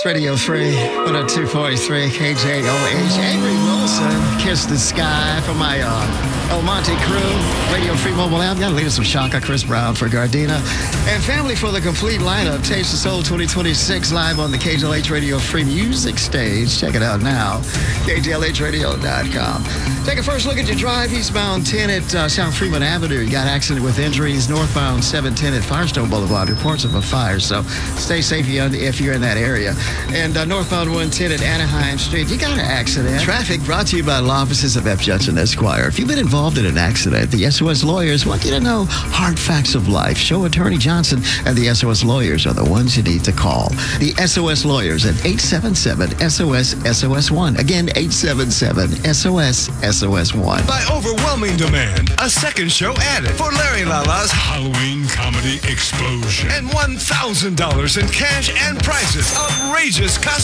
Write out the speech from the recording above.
Radio Free, 102.3 KJOH. Avery Wilson, Kiss the Sky from my El Monte crew. Radio Free mobile app. Got to leave us some Shaka, Chris Brown for Gardena. And family for the complete lineup. Taste the Soul 2026 live on the KJOH Radio Free music stage. Check it out now. KJLHradio.com. Take a first look at your drive. Eastbound 10 at South Freeman Avenue. You got accident with injuries. Northbound 710 at Firestone Boulevard. Reports of a fire. So stay safe if you're in that area. And northbound 110 at Anaheim Street. You got an accident. Traffic brought to you by law offices of F. Judson Esquire. If you've been involved in an accident, the SOS Lawyers want you to know hard facts of life. Show Attorney Johnson and the SOS Lawyers are the ones you need to call. The SOS Lawyers at 877-SOS-SOS-1. Again, 877-SOS-SOS-1. By overwhelming demand, a second show added for Larry Lala's Halloween Comedy Explosion. And $1,000 in cash and prizes. Outrageous costume